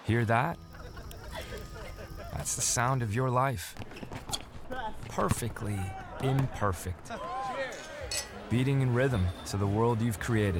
Hear that? That's the sound of your life. Perfectly imperfect. Beating in rhythm to the world you've created.